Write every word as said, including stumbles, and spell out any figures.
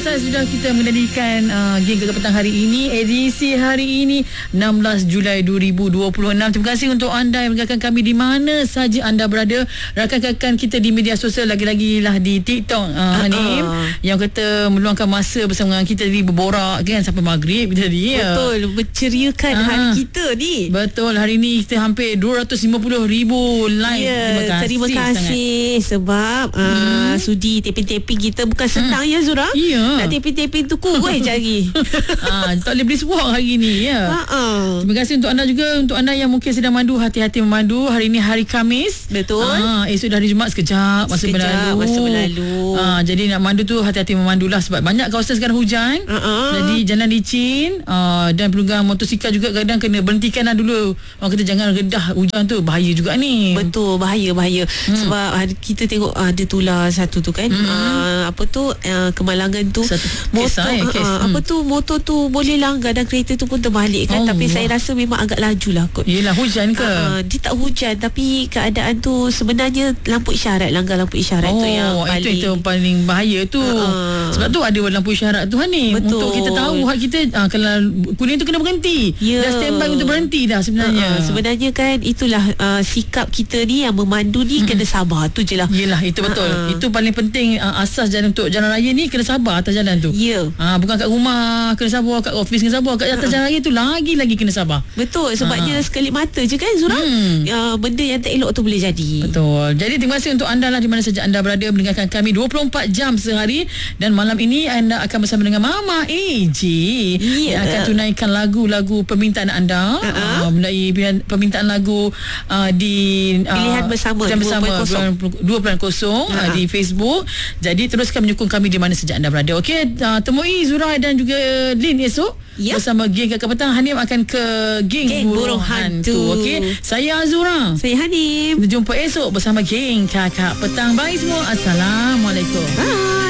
Ustaz, sudah kita menjadikan uh, Geng Gegar Petang hari ini, edisi hari ini enam belas Julai dua ribu dua puluh enam. Terima kasih untuk anda yang mendengarkan kami di mana saja anda berada. Rakan-rakan kita di media sosial, lagi-lagi lah di TikTok, uh, Hanim, uh-uh. yang kata meluangkan masa bersama dengan kita tadi, berborak kan sampai maghrib tadi. Betul, ya. Berceriakan uh, hari kita ni. Betul, hari ni kita hampir dua ratus lima puluh ribu like. Ya, terima kasih, terima kasih sangat. Sebab hmm. uh, sudi taping-taping kita bukan senang hmm. ya Zura. Ya. Nak taping-taping tu kuih cari. Ah, tak boleh beli sebuah hari ni ya. Uh-uh. Terima kasih untuk anda juga, untuk anda yang mungkin sedang mandu, hati-hati memandu. Hari ini hari Khamis. Betul. Ah, esok dah hari Jumaat, sekejap masa sekejap, berlalu. Masa berlalu. Ah, jadi nak mandu tu hati-hati memandulah sebab banyak kawasan sekarang hujan. Uh-uh. Jadi jalan licin, ah, dan pelanggan motosikal juga kadang kena berhentikanlah dulu. Orang kata jangan redah hujan tu, bahaya juga ni. Betul, bahaya bahaya. Hmm. Sebab kita tengok ada tular satu tu kan. Hmm. Uh, apa tu uh, kemalangan tu satu motor kisah, eh, kes. uh, hmm. apa tu motor tu boleh langgar dan kereta tu pun terbalik kan. Oh, tapi wah. Saya rasa memang agak lajulah kot. Yelah, hujan ke? Uh, dia tak hujan tapi keadaan tu sebenarnya lampu isyarat, langgar lampu isyarat oh, tu yang paling itu, itu paling bahaya tu. Uh, Sebab tu ada lampu isyarat tu ni. Betul. Untuk kita tahu hak kita, uh, kalau kuning tu kena berhenti. Yeah. Dah standby untuk berhenti dah sebenarnya. Uh, uh, sebenarnya kan itulah uh, sikap kita ni yang memandu ni, hmm. kena sabar tu je lah. Yelah, itu betul. Uh, uh. Itu paling penting, uh, asas jalan untuk jalan raya ni kena sabar atas jalan tu. Ya. Yeah. Uh, bukan kat rumah kena sabar, kat office kena sabar, kat atas uh. jalan raya tu lagi-lagi kena sabar. Betul, sebabnya uh. sekelip mata je kan Zura. Hmm. Uh, benda yang tak elok tu boleh jadi. Betul. Jadi terima kasih untuk anda lah di mana saja anda berada mendengarkan kami dua puluh empat jam sehari, dan malam ini anda akan bersama dengan Mama A J yeah. yang akan tunaikan lagu-lagu permintaan anda. Uh-huh. Uh, melalui permintaan lagu uh, di uh, pilihan bersama pilihan bersama dua kosong uh, di Facebook. Jadi teruskan menyokong kami di mana saja anda berada. Okey, uh, temui Zura dan juga Lin esok yep. bersama Geng Gegar Petang. Hanim akan ke Geng, Geng Burung, Burung Hantu. Okey, saya Azura, saya Hanim. Kita jumpa esok bersama Geng Kakak Petang. Bye semua. Assalamualaikum. Bye.